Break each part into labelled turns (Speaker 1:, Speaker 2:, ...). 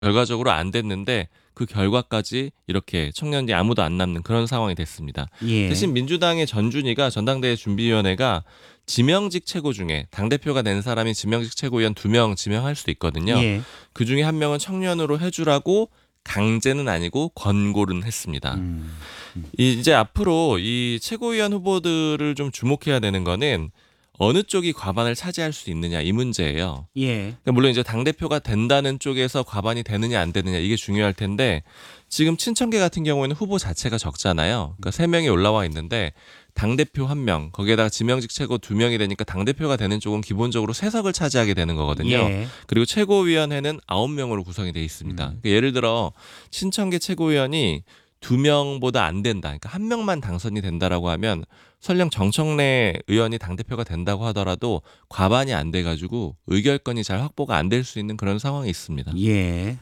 Speaker 1: 결과적으로 안 됐는데 그 결과까지 이렇게 청년이 아무도 안 남는 그런 상황이 됐습니다.
Speaker 2: 예.
Speaker 1: 대신 민주당의 전준희가 전당대회 준비위원회가 지명직 최고 중에 당대표가 된 사람이 지명직 최고위원 2명 지명할 수 있거든요.
Speaker 2: 예.
Speaker 1: 그중에 한 명은 청년으로 해주라고 강제는 아니고 권고는 했습니다.
Speaker 2: 음.
Speaker 1: 이제 앞으로 이 최고위원 후보들을 좀 주목해야 되는 거는 어느 쪽이 과반을 차지할 수 있느냐 이 문제예요.
Speaker 2: 예.
Speaker 1: 그러니까 물론 이제 당대표가 된다는 쪽에서 과반이 되느냐 안 되느냐 이게 중요할 텐데 지금 친천계 같은 경우에는 후보 자체가 적잖아요. 그러니까 3명이 올라와 있는데 당대표 1명 거기에다가 지명직 최고 2명이 되니까 당대표가 되는 쪽은 기본적으로 3석을 차지하게 되는 거거든요.
Speaker 2: 예.
Speaker 1: 그리고 최고위원회는 9명으로 구성이 돼 있습니다. 그러니까 예를 들어 친천계 최고위원이 2명보다 안 된다. 그러니까 1명만 당선이 된다라고 하면 설령 정청래 의원이 당대표가 된다고 하더라도 과반이 안 돼가지고 의결권이 잘 확보가 안 될 수 있는 그런 상황이 있습니다.
Speaker 2: 예.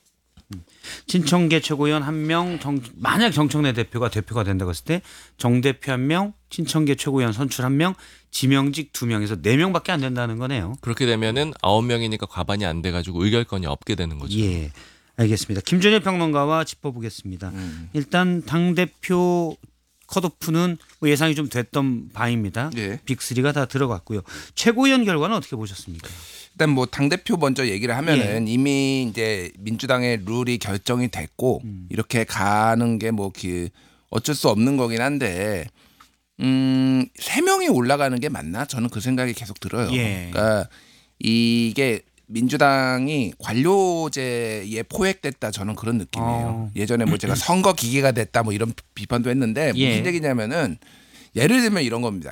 Speaker 2: 친청계 최고위원 1명, 만약 정청래 대표가 된다고 했을 때 정대표 1명, 친청계 최고위원 선출 1명, 지명직 2명에서 4명밖에 안 된다는 거네요.
Speaker 1: 그렇게 되면은 9명이니까 과반이 안 돼가지고 의결권이 없게 되는 거죠.
Speaker 2: 예. 알겠습니다. 김준일 평론가와 짚어보겠습니다. 일단 당대표 컷오프는 뭐 예상이 좀 됐던 바입니다.
Speaker 3: 예.
Speaker 2: 빅3가 다 들어갔고요. 최고위원 결과는 어떻게 보셨습니까?
Speaker 3: 일단 뭐 당대표 먼저 얘기를 하면은 이미 이제 민주당의 룰이 결정이 됐고 이렇게 가는 게 뭐 어쩔 수 없는 거긴 한데 3명이 올라가는 게 맞나? 저는 그 생각이 계속 들어요.
Speaker 2: 예.
Speaker 3: 그러니까 이게 민주당이 관료제에 포획됐다 저는 그런 느낌이에요. 예전에 뭐 제가 선거 기계가 됐다 뭐 이런 비판도 했는데 무슨
Speaker 2: 예.
Speaker 3: 얘기냐면은 예를 들면 이런 겁니다.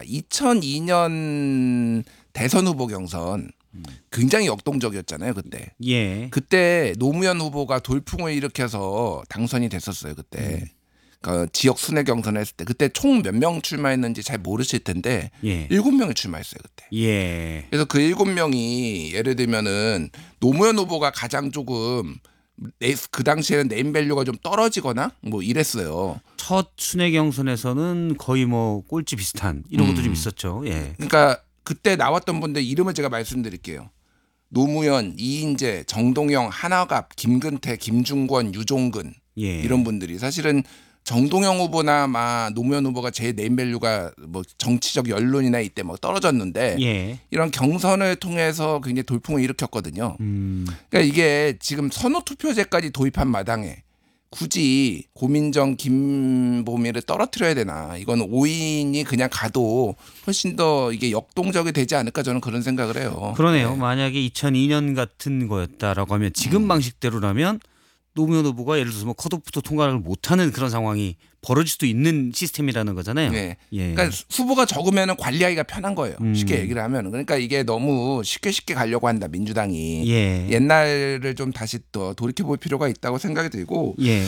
Speaker 3: 2002년 대선 후보 경선 굉장히 역동적이었잖아요, 그때.
Speaker 2: 예.
Speaker 3: 그때 노무현 후보가 돌풍을 일으켜서 당선이 됐었어요, 그때. 그 지역 순회 경선을 했을 때 그때 총 몇 명 출마했는지 잘 모르실 텐데
Speaker 2: 예.
Speaker 3: 7명이 출마했어요, 그때.
Speaker 2: 예.
Speaker 3: 그래서 그 7명이 예를 들면은 노무현 후보가 가장 조금 그 당시에는 네임밸류가 좀 떨어지거나 뭐 이랬어요.
Speaker 2: 첫 순회 경선에서는 거의 뭐 꼴찌 비슷한 이런 것도 좀 있었죠. 예.
Speaker 3: 그러니까 그때 나왔던 분들 이름을 제가 말씀드릴게요. 노무현, 이인재, 정동영, 한화갑, 김근태, 김중권, 유종근
Speaker 2: 예.
Speaker 3: 이런 분들이 사실은 정동영 후보나 노무현 후보가 제일 네임밸류가 뭐 정치적 연론이나 이때 뭐 떨어졌는데
Speaker 2: 예.
Speaker 3: 이런 경선을 통해서 굉장히 돌풍을 일으켰거든요. 그러니까 이게 지금 선호투표제까지 도입한 마당에 굳이 고민정, 김보미를 떨어뜨려야 되나? 이건 5인이 그냥 가도 훨씬 더 이게 역동적이 되지 않을까 저는 그런 생각을 해요.
Speaker 2: 그러네요.
Speaker 3: 네.
Speaker 2: 만약에 2002년 같은 거였다라고 하면 지금 방식대로라면 노무현 후보가 예를 들어서 뭐 컷오프도 통과를 못하는 그런 상황이 벌어질 수도 있는 시스템이라는 거잖아요.
Speaker 3: 네.
Speaker 2: 예.
Speaker 3: 그러니까 후보가 적으면 관리하기가 편한 거예요. 쉽게 얘기를 하면. 그러니까 이게 너무 쉽게 가려고 한다 민주당이.
Speaker 2: 예.
Speaker 3: 옛날을 좀 다시 또 돌이켜 볼 필요가 있다고 생각이 들고.
Speaker 2: 예.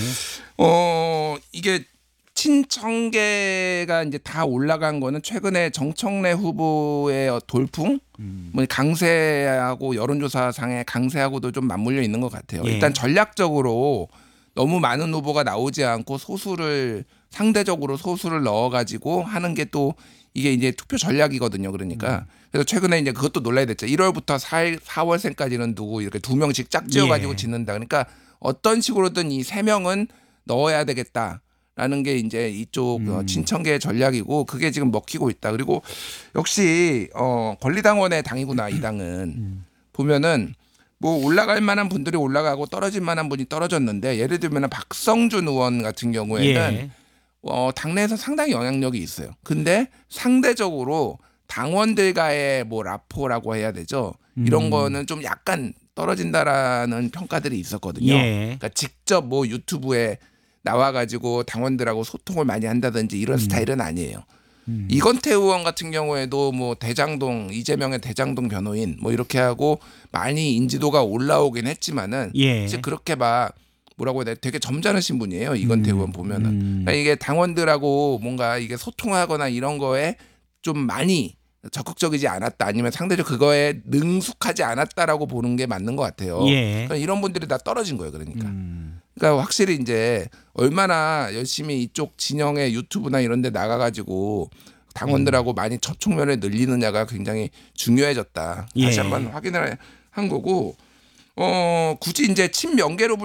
Speaker 3: 이게 친청계가 이제 다 올라간 거는 최근에 정청래 후보의 돌풍, 뭐 강세하고 여론조사상의 강세하고도 좀 맞물려 있는 것 같아요.
Speaker 2: 예.
Speaker 3: 일단 전략적으로 너무 많은 후보가 나오지 않고 상대적으로 소수를 넣어가지고 하는 게 또 이게 이제 투표 전략이거든요. 그러니까 그래서 최근에 이제 그것도 논란이 됐죠. 1월부터 4월생까지는 누구 이렇게 2명씩 짝 지어가지고
Speaker 2: 예.
Speaker 3: 짓는다. 그러니까 어떤 식으로든 이 3명은 넣어야 되겠다. 라는 게 이제 이쪽 친청계의 전략이고 그게 지금 먹히고 있다. 그리고 역시 권리당원의 당이구나 이 당은 보면은 뭐 올라갈 만한 분들이 올라가고 떨어질 만한 분이 떨어졌는데 예를 들면 박성준 의원 같은 경우에는
Speaker 2: 예.
Speaker 3: 당내에서 상당히 영향력이 있어요. 근데 상대적으로 당원들과의 뭐 라포라고 해야 되죠. 이런 거는 좀 약간 떨어진다라는 평가들이 있었거든요.
Speaker 2: 예.
Speaker 3: 그러니까 직접 뭐 유튜브에 나와가지고 당원들하고 소통을 많이 한다든지 이런 스타일은 아니에요. 이건태 의원 같은 경우에도 뭐 이재명의 대장동 변호인 뭐 이렇게 하고 많이 인지도가 올라오긴 했지만은
Speaker 2: 예.
Speaker 3: 이제 그렇게 뭐라고 해야 돼? 되게 점잖으신 분이에요. 이건태 의원 보면은. 그러니까 이게 당원들하고 뭔가 이게 소통하거나 이런 거에 좀 많이 적극적이지 않았다 아니면 상대적 그거에 능숙하지 않았다라고 보는 게 맞는 것 같아요.
Speaker 2: 예.
Speaker 3: 그러니까 이런 분들이 다 떨어진 거예요. 그러니까. 그러니까 확실히 이제 얼마나 열심히 이쪽 진영의 유튜브나 이런 데 나가가지고 당원들하고 많이 접촉면을 늘리느냐가 굉장히 중요해졌다.
Speaker 2: 예.
Speaker 3: 다시 한번 확인을 한 거고 굳이 이제 친명계로